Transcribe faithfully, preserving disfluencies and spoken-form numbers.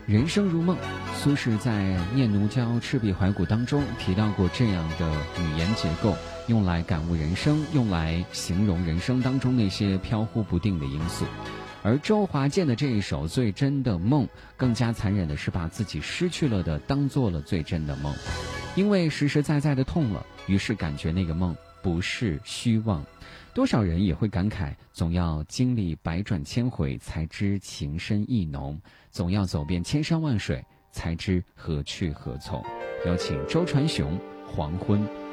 人生如梦，苏轼在《念奴娇·赤壁怀古》当中提到过这样的语言结构，用来感悟人生，用来形容人生当中那些飘忽不定的因素。而周华健的这一首《最真的梦》，更加残忍的是把自己失去了的当做了最真的梦，因为实实在在的痛了，于是感觉那个梦不是虚妄。多少人也会感慨，总要经历百转千回才知情深意浓，总要走遍千山万水才知何去何从。有请周传雄《黄昏》。